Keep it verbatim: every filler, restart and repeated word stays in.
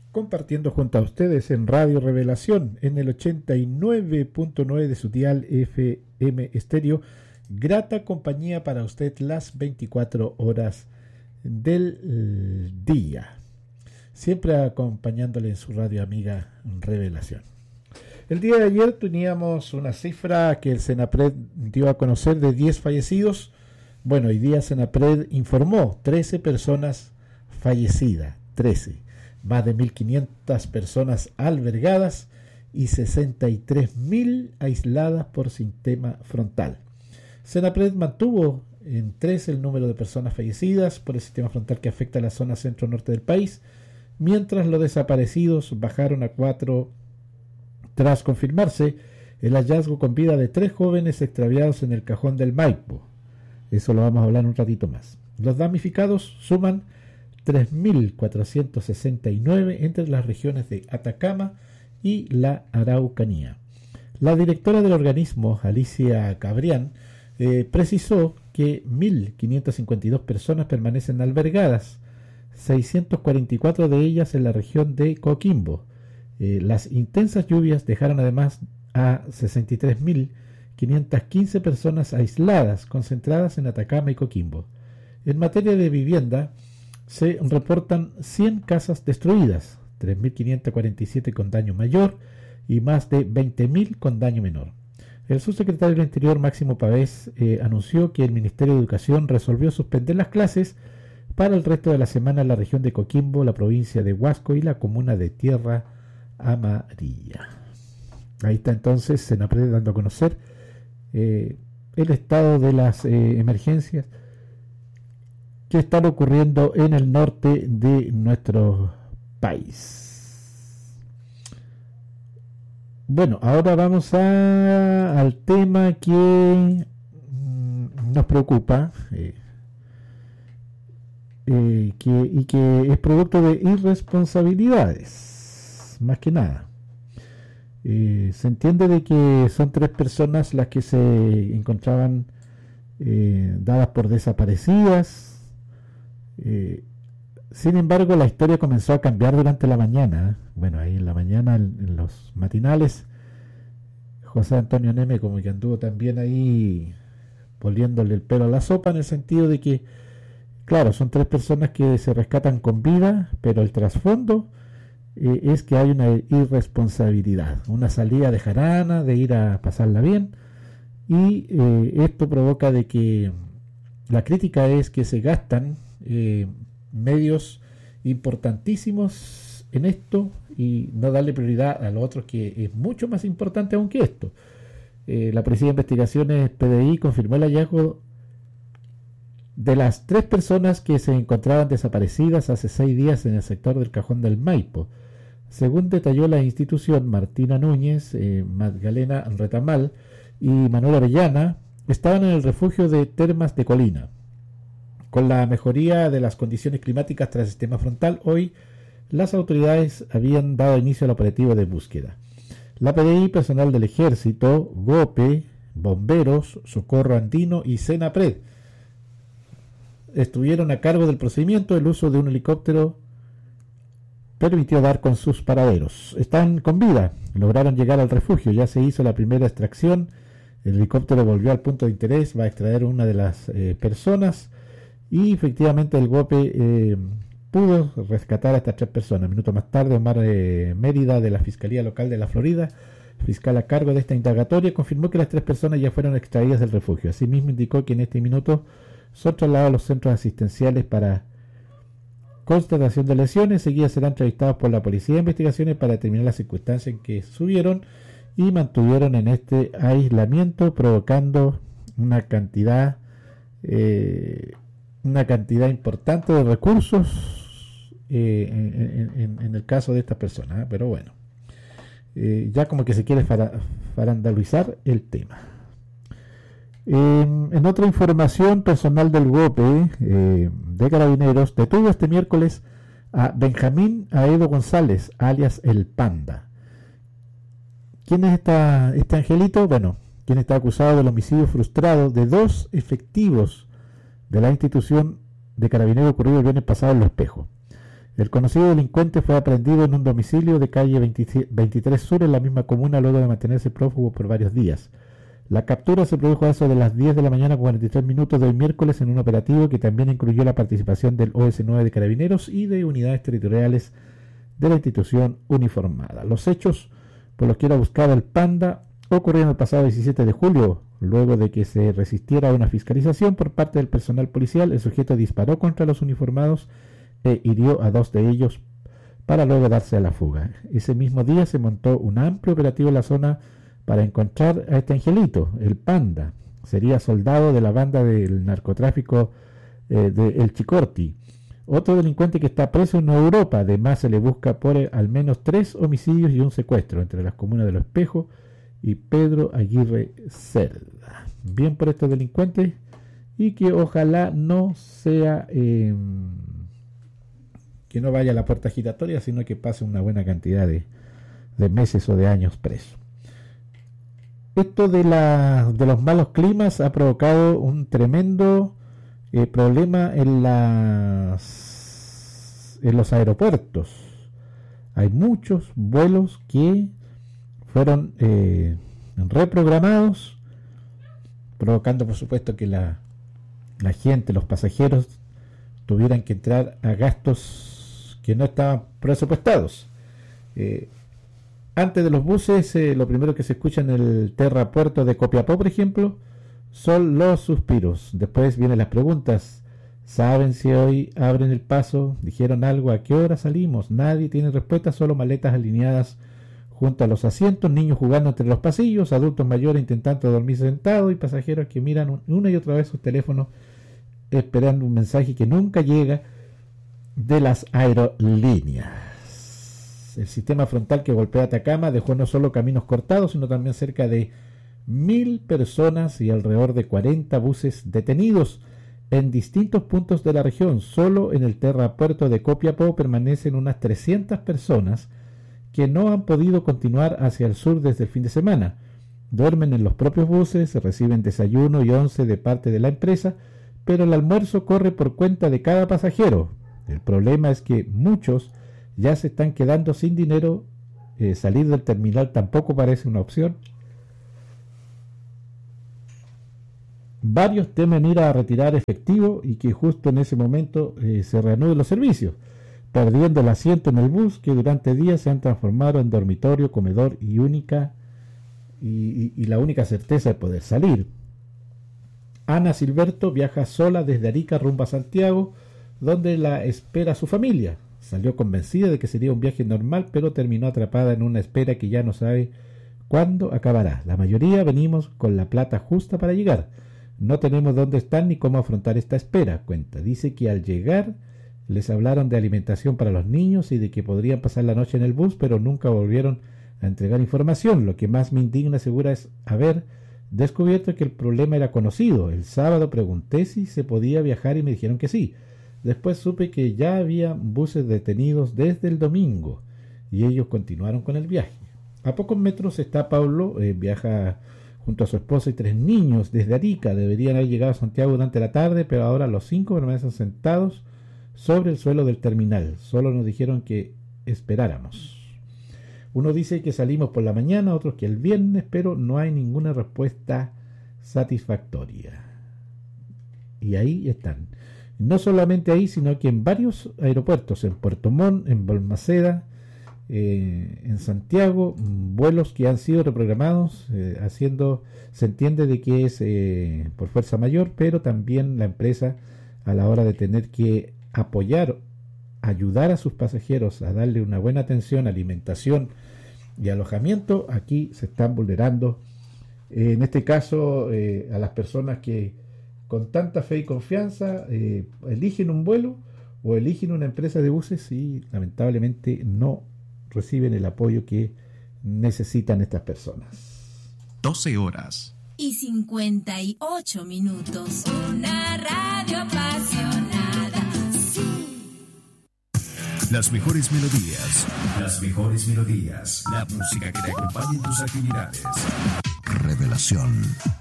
compartiendo junto a ustedes en Radio Revelación, en el ochenta y nueve punto nueve de su dial F M estéreo. Grata compañía para usted las veinticuatro horas del día. Siempre acompañándole en su radio amiga Revelación. El día de ayer teníamos una cifra que el Senapred dio a conocer de diez fallecidos. Bueno, hoy día Senapred informó trece personas fallecidas, trece. Más de mil quinientas personas albergadas y sesenta y tres mil aisladas por sistema frontal. Senapred mantuvo en trece el número de personas fallecidas por el sistema frontal que afecta a la zona centro-norte del país, mientras los desaparecidos bajaron a cuatro tras confirmarse el hallazgo con vida de tres jóvenes extraviados en el cajón del Maipo. Eso lo vamos a hablar un ratito más. Los damnificados suman tres mil cuatrocientos sesenta y nueve entre las regiones de Atacama y la Araucanía. La directora del organismo, Alicia Cabrián, eh, precisó que mil quinientas cincuenta y dos personas permanecen albergadas, seiscientas cuarenta y cuatro de ellas en la región de Coquimbo. Eh, las intensas lluvias dejaron además a sesenta y tres mil quinientas quince personas aisladas, concentradas en Atacama y Coquimbo. En materia de vivienda, se reportan cien casas destruidas, tres mil quinientas cuarenta y siete con daño mayor y más de veinte mil con daño menor. El subsecretario del Interior, Máximo Pavés, eh, anunció que el Ministerio de Educación resolvió suspender las clases para el resto de la semana en la región de Coquimbo, la provincia de Huasco y la comuna de Tierra Amarilla. Ahí está entonces Senapred dando a conocer eh, el estado de las eh, emergencias que están ocurriendo en el norte de nuestro país. Bueno, ahora vamos a, al tema que mm, nos preocupa eh, eh, que, y que es producto de irresponsabilidades, más que nada. Eh, se entiende de que son tres personas las que se encontraban eh, dadas por desaparecidas. Eh, sin embargo, la historia comenzó a cambiar durante la mañana. Bueno, ahí en la mañana, en, en los matinales, José Antonio Neme como que anduvo también ahí poniéndole el pelo a la sopa, en el sentido de que, claro, son tres personas que se rescatan con vida, pero el trasfondo eh, es que hay una irresponsabilidad, una salida de jarana, de ir a pasarla bien, y eh, esto provoca de que la crítica es que se gastan eh, medios importantísimos en esto y no darle prioridad a lo otro, que es mucho más importante aún que esto. Eh, la Policía de Investigaciones P D I confirmó el hallazgo de las tres personas que se encontraban desaparecidas hace seis días en el sector del Cajón del Maipo. Según detalló la institución, Martina Núñez, eh, Magdalena Retamal y Manuel Orellana estaban en el refugio de Termas de Colina. Con la mejoría de las condiciones climáticas tras el sistema frontal, hoy las autoridades habían dado inicio al operativo de búsqueda. La P D I, personal del Ejército, GOPE, bomberos, Socorro Andino y Senapred estuvieron a cargo del procedimiento. El uso de un helicóptero permitió dar con sus paraderos. Están con vida, lograron llegar al refugio, ya se hizo la primera extracción, el helicóptero volvió al punto de interés, va a extraer una de las eh, personas y efectivamente el GOPE eh, pudo rescatar a estas tres personas. Minutos más tarde, Omar eh, Mérida, de la Fiscalía Local de la Florida, fiscal a cargo de esta indagatoria, confirmó que las tres personas ya fueron extraídas del refugio. Asimismo, indicó que en este minuto son trasladados a los centros asistenciales para constatación de lesiones. Seguida serán entrevistados por la Policía de Investigaciones para determinar las circunstancias en que subieron y mantuvieron en este aislamiento, provocando una cantidad eh, una cantidad importante de recursos eh, en, en, en el caso de estas personas, ¿eh? Pero bueno, eh, ya como que se quiere fara, farandalizar el tema. Eh, en otra información, personal del GOPE eh, de Carabineros detuvo este miércoles a Benjamín Aedo González, alias El Panda. ¿Quién es esta, este angelito? Bueno, quien está acusado del homicidio frustrado de dos efectivos de la institución de Carabineros ocurrido el viernes pasado en Los Espejos. El conocido delincuente fue aprehendido en un domicilio de calle veintitrés Sur en la misma comuna luego de mantenerse prófugo por varios días. La captura se produjo a eso de las diez de la mañana con cuarenta y tres minutos del miércoles en un operativo que también incluyó la participación del O S nueve de Carabineros y de unidades territoriales de la institución uniformada. Los hechos por los que era buscado el Panda ocurrieron el pasado diecisiete de julio. Luego de que se resistiera a una fiscalización por parte del personal policial, el sujeto disparó contra los uniformados e hirió a dos de ellos para luego darse a la fuga. Ese mismo día se montó un amplio operativo en la zona para encontrar a este angelito, el Panda. Sería soldado de la banda del narcotráfico eh, de El Chicorti. Otro delincuente que está preso en Europa. Además se le busca por eh, al menos tres homicidios y un secuestro entre las comunas de Los Espejos y Pedro Aguirre Cerda. Bien por estos delincuentes y que ojalá no sea eh, que no vaya a la puerta giratoria, sino que pase una buena cantidad de, de meses o de años preso. Esto de, la, de los malos climas ha provocado un tremendo eh, problema en, las, en los aeropuertos. Hay muchos vuelos que fueron eh, reprogramados, provocando por supuesto que la, la gente, los pasajeros, tuvieran que entrar a gastos que no estaban presupuestados. Eh, Antes de los buses, eh, lo primero que se escucha en el terrapuerto de Copiapó, por ejemplo, son los suspiros. Después vienen las preguntas. ¿Saben si hoy abren el paso? ¿Dijeron algo? ¿A qué hora salimos? Nadie tiene respuesta, solo maletas alineadas junto a los asientos, niños jugando entre los pasillos, adultos mayores intentando dormir sentados y pasajeros que miran una y otra vez sus teléfonos esperando un mensaje que nunca llega de las aerolíneas. El sistema frontal que golpea Atacama dejó no solo caminos cortados, sino también cerca de mil personas y alrededor de cuarenta buses detenidos en distintos puntos de la región. Solo en el terrapuerto de Copiapó permanecen unas trescientas personas que no han podido continuar hacia el sur desde el fin de semana. Duermen en los propios buses, reciben desayuno y once de parte de la empresa, pero el almuerzo corre por cuenta de cada pasajero. El problema es que muchos ya se están quedando sin dinero. Eh, salir del terminal tampoco parece una opción. Varios temen ir a retirar efectivo y que justo en ese momento eh, se reanuden los servicios, perdiendo el asiento en el bus que durante días se han transformado en dormitorio, comedor y única y, y, y la única certeza de poder salir. Ana Silberto viaja sola desde Arica rumbo a Santiago, donde la espera su familia. Salió convencida de que sería un viaje normal, pero terminó atrapada en una espera que ya no sabe cuándo acabará. La mayoría venimos con la plata justa para llegar. No tenemos dónde están ni cómo afrontar esta espera, cuenta. Dice que al llegar les hablaron de alimentación para los niños y de que podrían pasar la noche en el bus, pero nunca volvieron a entregar información. Lo que más me indigna, asegura, es haber descubierto que el problema era conocido. El sábado pregunté si se podía viajar y me dijeron que sí. Después supe que ya había buses detenidos desde el domingo y ellos continuaron con el viaje. A pocos metros está Pablo, eh, viaja junto a su esposa y tres niños desde Arica. Deberían haber llegado a Santiago durante la tarde, pero ahora los cinco permanecen sentados sobre el suelo del terminal. Solo nos dijeron que esperáramos. Uno dice que salimos por la mañana, otros que el viernes, pero no hay ninguna respuesta satisfactoria. Y ahí están. No solamente ahí, sino que en varios aeropuertos, en Puerto Montt, en Balmaceda, eh, en Santiago, vuelos que han sido reprogramados, eh, haciendo, se entiende de que es eh, por fuerza mayor, pero también la empresa, a la hora de tener que apoyar, ayudar a sus pasajeros a darle una buena atención, alimentación y alojamiento, aquí se están vulnerando, eh, en este caso, eh, a las personas que con tanta fe y confianza eh, eligen un vuelo o eligen una empresa de buses y lamentablemente no reciben el apoyo que necesitan estas personas. doce horas y cincuenta y ocho minutos. Una radio apasionada. Sí. Las mejores melodías. Las mejores melodías. La música que te acompaña en tus actividades. Revelación.